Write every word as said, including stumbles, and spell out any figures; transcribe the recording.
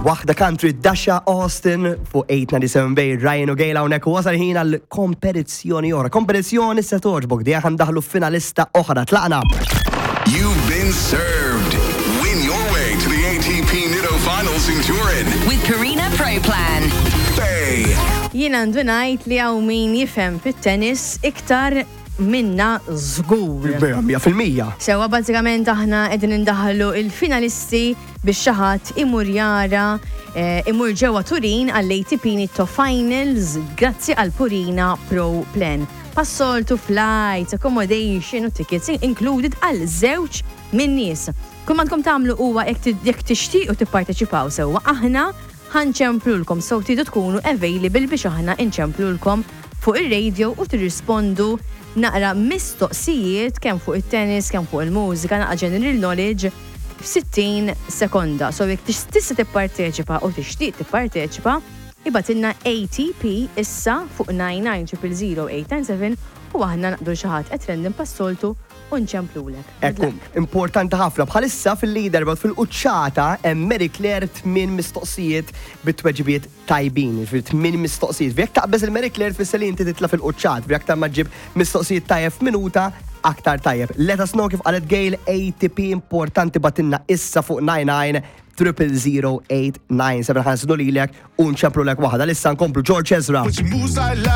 Waħda country Dasha Austin fuq eight ninety-seven Bay Ryan u Gejla unek wasal ħin għal kompetizzjoni oħra. Kompetizzjoni se toġbok di għan daħlu finalista oħra tlaqna. You've been served. Win your way to the A T P Nido Finals in Turin with Purina Pro Plan. Bay. Jien għandu ngħid li hawn min jifhem fit-tennis iktar minna żgur. mija fil-mija. Sewa bażikament aħna qegħdin indaħħlu il-finalisti biex xi ħadd imur jara imur ġewwa Turin għall-A T P Nitto Finals grazzi għal Purina Pro Plan. Passoltu flights, accommodation u tickets included għal żewġ min nies. Kull ma tkom tagħmlu huwa jekk tixtiequ tipparteċipaw sewwa aħna ħanċemplulkom so tridu tkunu available biex aħna inċemplulkom fuq ir-radio u tirrispondu naqra mistoqsijiet kemm fuq it-tennis, kemm fuq il-mużika, naqra general knowledge f'sittin sekonda. So jekk tista' tipparteċipa u tixtieq tipparteċipa, ibatilna A T P issa fuq nine nine zero zero zero eight nine seven u aħna naqdu xi ħadd qed random pas-soltu u nċemplulek. Ekku, importanti ħafna bħalissa fil-leader bad fil-quċċata hemm Mary Claire tmien mistoqsijiet bit-tweġibiet tajbin, tmien mistoqsijiet. Jekk taqbeż il-Mary Claire tfisser li inti titla' fil-quċċat, jekk ta' ma ġib mistoqsijiet tajjeb f'minuta aktar tajjeb. Let us know kif qalet Gail A T P importanti batinna issa fuq nine nine zero zero zero eight nine seven ħansidu lilek u nċemplulek waħda. Issa nkomplu George Ezra.